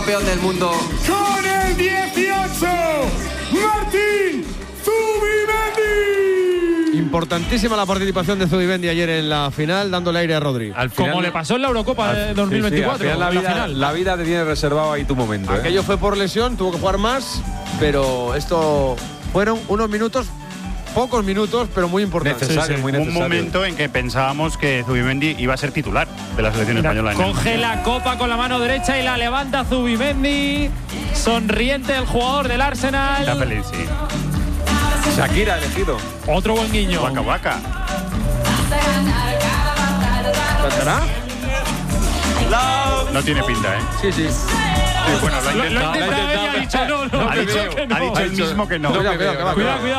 Campeón del mundo. Con el 18, Martín Zubimendi. Importantísima la participación de Zubimendi ayer en la final, dándole aire a Rodri. Como le pasó en la Eurocopa de 2024. Sí, al final la vida te tiene reservado ahí tu momento. Aquello fue por lesión, tuvo que jugar más, pero esto fueron unos minutos, pocos minutos, pero muy importantes. Necesario, muy necesario. Un momento en que pensábamos que Zubimendi iba a ser titular de la selección española. Coge la copa con la mano derecha y la levanta Zubimendi. Sonriente el jugador del Arsenal. Está feliz, sí. Shakira elegido. Otro buen guiño. Waka Waka. ¿Cantará? No tiene pinta, ¿eh? Sí, sí. Sí, bueno, lo ha intentado. Lo ha intentado y ha dicho no. Ha dicho él mismo que no. Cuidado, cuidado.